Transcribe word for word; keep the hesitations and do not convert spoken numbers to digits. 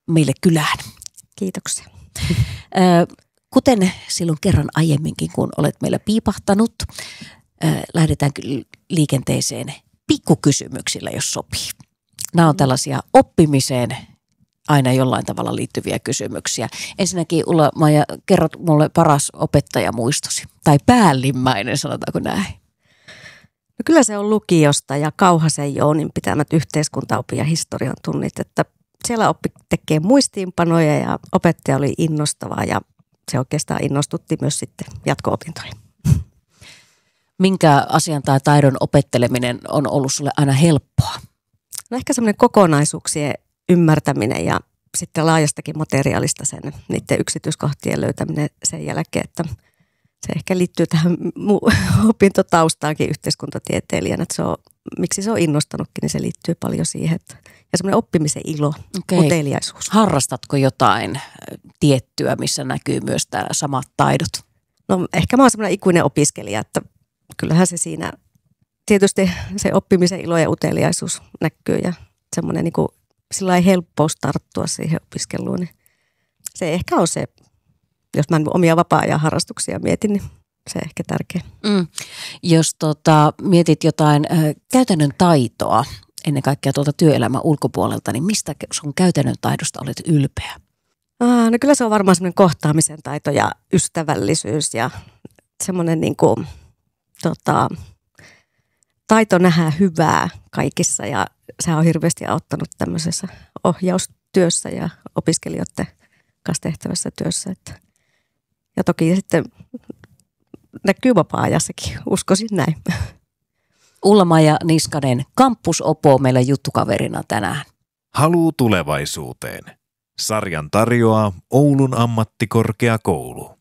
meille kylään. Kiitoksia. Kuten silloin kerran aiemminkin, kun olet meillä piipahtanut, lähdetään liikenteeseen pikkukysymyksillä, jos sopii. Nämä on tällaisia oppimiseen aina jollain tavalla liittyviä kysymyksiä. Ensinnäkin Ulla-Maija, kerrot mulle paras opettajamuistosi, tai päällimmäinen, sanotaanko näin? No kyllä se on lukiosta ja Kauhasen Jounin pitämät yhteiskuntaopin ja historian tunnit, että siellä oppi tekee muistiinpanoja ja opettaja oli innostava ja se oikeastaan innostutti myös sitten jatko-opintoihin. Minkä asian tai taidon opetteleminen on ollut sulle aina helppoa? No ehkä semmoinen kokonaisuuksien ymmärtäminen ja sitten laajastakin materiaalista sen, niiden yksityiskohtien löytäminen sen jälkeen, että se ehkä liittyy tähän opintotaustaankin yhteiskuntatieteilijänä, että se on, miksi se on innostanutkin, niin se liittyy paljon siihen, että ja semmoinen oppimisen ilo, Okei. uteliaisuus. Harrastatko jotain tiettyä, missä näkyy myös nämä samat taidot? No ehkä mä oon semmoinen ikuinen opiskelija, että kyllähän se siinä, tietysti se oppimisen ilo ja uteliaisuus näkyy ja semmoinen niin kuin sillain helppous tarttua siihen opiskeluun, niin se ehkä on se, jos mä omia vapaa-ajan harrastuksia mietin, niin se ehkä tärkeä. Mm. Jos tota, mietit jotain äh, käytännön taitoa, ennen kaikkea tuolta työelämän ulkopuolelta, niin mistä sun käytännön taidosta olet ylpeä? Ah, no kyllä se on varmaan semmoinen kohtaamisen taito ja ystävällisyys ja semmoinen niin kuin, tota, taito nähdä hyvää kaikissa ja se on hirveästi auttanut tämmöisessä ohjaustyössä ja opiskelijoiden kanssa tehtävässä työssä. Että. Ja toki sitten näkyy vapaa-ajassakin, uskoisin näin. Ulla-Maija Niskanen, Kampusopo meillä juttukaverina tänään. Haluu tulevaisuuteen. Sarjan tarjoaa Oulun ammattikorkeakoulu.